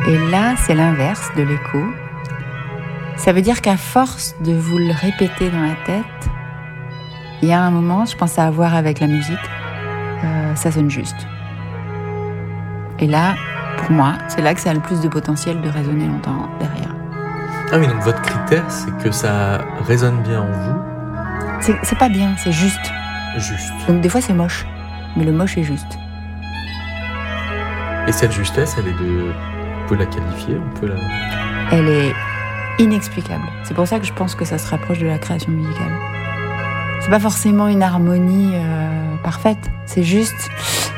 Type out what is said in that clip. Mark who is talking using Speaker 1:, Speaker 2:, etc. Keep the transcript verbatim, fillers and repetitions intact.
Speaker 1: Et là, c'est l'inverse de l'écho. Ça veut dire qu'à force de vous le répéter dans la tête, il y a un moment, je pense à avoir avec la musique, euh, ça sonne juste. Et là, pour moi, c'est là que ça a le plus de potentiel de résonner longtemps derrière.
Speaker 2: Ah oui, donc votre critère, c'est que ça résonne bien en vous.
Speaker 1: C'est, c'est pas bien, c'est juste.
Speaker 2: Juste.
Speaker 1: Donc des fois, c'est moche, mais le moche est juste.
Speaker 2: Et cette justesse, elle est de... On peut la qualifier, on peut la...
Speaker 1: Elle est inexplicable. C'est pour ça que je pense que ça se rapproche de la création musicale. C'est pas forcément une harmonie euh, parfaite, c'est juste...